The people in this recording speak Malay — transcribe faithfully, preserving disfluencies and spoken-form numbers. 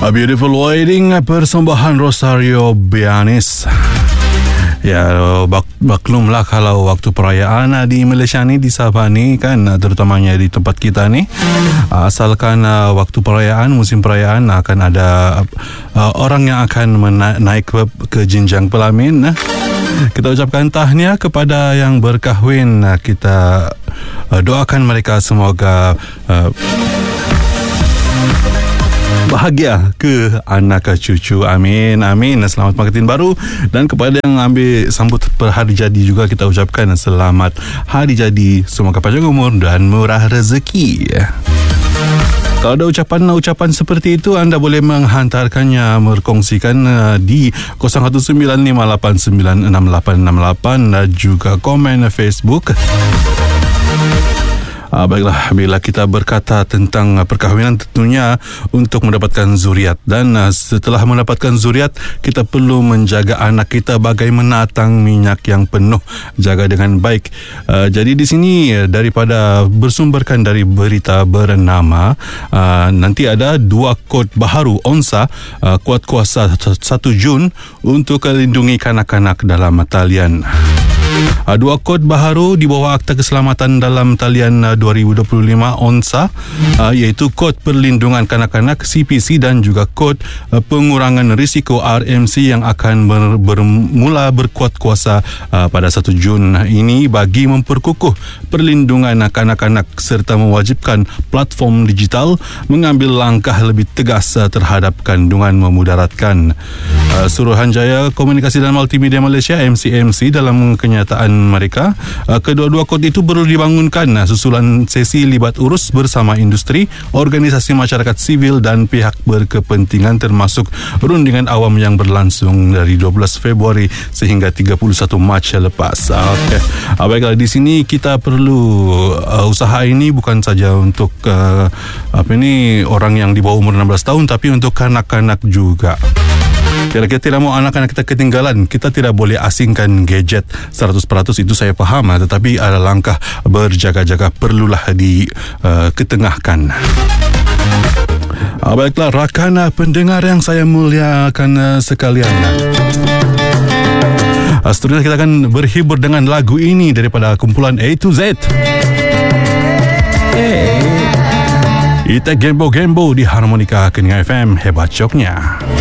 A Beautiful Wedding, persembahan Rosario Bianis. Ya, bak, baklumlah kalau waktu perayaan di Malaysia ni, di Sabah ni kan, terutamanya di tempat kita ni, asalkan uh, waktu perayaan, musim perayaan akan ada uh, orang yang akan mena- naik ke, ke jenjang pelamin. Uh. Kita ucapkan tahniah kepada yang berkahwin. Uh, kita uh, doakan mereka semoga uh, bahagia ke anak cucu. Amin, amin. Selamat pengantin baru. Dan kepada yang ambil sambut hari jadi juga, kita ucapkan selamat hari jadi. Semoga panjang umur dan murah rezeki. Kalau ada ucapan-ucapan seperti itu, anda boleh menghantarkannya, berkongsikan di kosong satu sembilan lima lapan sembilan enam lapan enam lapan dan juga komen Facebook. Uh, baiklah, bila kita berkata tentang uh, perkahwinan, tentunya untuk mendapatkan zuriat, dan uh, setelah mendapatkan zuriat, kita perlu menjaga anak kita bagai menatang minyak yang penuh, jaga dengan baik. Uh, jadi di sini uh, daripada bersumberkan dari berita bernama, uh, nanti ada dua kod baharu O N S A uh, kuat kuasa satu Jun untuk melindungi kanak-kanak dalam talian. Uh, dua kod baharu di bawah Akta Keselamatan dalam Talian uh, dua ribu dua puluh lima O N S A, uh, iaitu Kod Perlindungan Kanak-Kanak C P C dan juga Kod uh, Pengurangan Risiko R M C yang akan ber, bermula berkuat kuasa uh, pada satu Jun ini bagi memperkukuh perlindungan kanak-kanak serta mewajibkan platform digital mengambil langkah lebih tegas uh, terhadap kandungan memudaratkan. Uh, Suruhanjaya Komunikasi dan Multimedia Malaysia M C M C dalam kenyataan mereka, uh, kedua-dua kod itu perlu dibangunkan uh, susulan sesi libat urus bersama industri, organisasi masyarakat sivil dan pihak berkepentingan, termasuk rundingan awam yang berlangsung dari dua belas Februari sehingga tiga puluh satu Mac lepas. Okey. Uh, baiklah, di sini kita perlu uh, usaha ini bukan saja untuk uh, apa ini orang yang di bawah umur enam belas tahun, tapi untuk kanak-kanak juga. Kita tidak mahu anak-anak kita ketinggalan. Kita tidak boleh asingkan gadget seratus peratus, itu saya faham, tetapi ada langkah berjaga-jaga perlulah diketengahkan. Uh, baiklah, rakan pendengar yang saya muliakan sekalian, uh, seterusnya kita akan berhibur dengan lagu ini daripada kumpulan A to Z. Hey. Ita Gembo Gembo di Harmonika Keningan F M, hebat coknya.